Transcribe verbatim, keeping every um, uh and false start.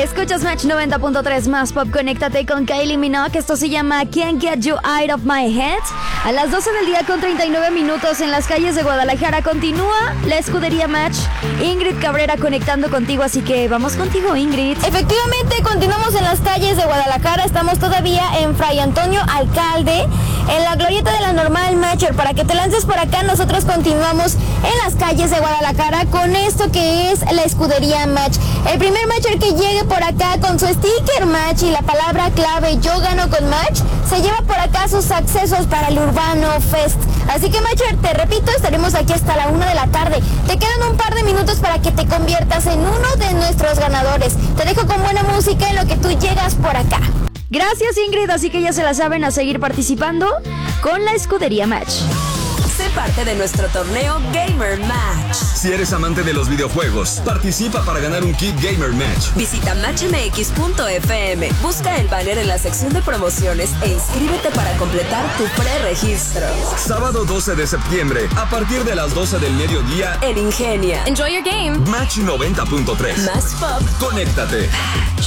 Escuchas Match noventa punto tres más pop. Conéctate con Kylie Minogue. Esto se llama Can't Get You Out of My Head. A las doce del día con treinta y nueve minutos en las calles de Guadalajara continúa la escudería Match. Ingrid Cabrera conectando contigo, así que vamos contigo, Ingrid. Efectivamente, continuamos en las calles de Guadalajara. Estamos todavía en Fray Antonio Alcalde, en la glorieta de la Normal Matcher. Para que te lances por acá, nosotros continuamos en las calles de Guadalajara con esto que es la escudería Match. El primer Matcher que llegue por acá con su sticker Match y la palabra clave yo gano con Match, se lleva por acá sus accesos para el Urbano Fest. Así que Matcher, te repito, estaremos aquí hasta la una de la tarde. Te quedan un par de minutos para que te conviertas en uno de nuestros ganadores. Te dejo con buena música en lo que tú llegas por acá. Gracias, Ingrid, así que ya se la saben, a seguir participando con la escudería Match. Sé parte de nuestro torneo Gamer Match. Si eres amante de los videojuegos, participa para ganar un kit Gamer Match. Visita match m x punto f m, busca el banner en la sección de promociones e inscríbete para completar tu preregistro. Sábado doce de septiembre, a partir de las doce del mediodía, en Ingenia. Enjoy your game. Match noventa punto tres. Más pop. Conéctate.